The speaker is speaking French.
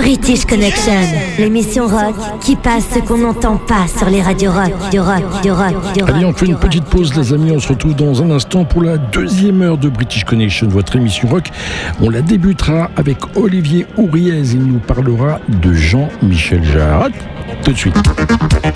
British Connection, l'émission rock qui passe ce qu'on n'entend pas sur les radios rock, du rock. Allez, on fait une petite pause, les amis. On se retrouve dans un instant pour la deuxième heure de British Connection, votre émission rock. On la débutera avec Olivier Ouriez. Il nous parlera de Jean-Michel Jarre. Tout de suite.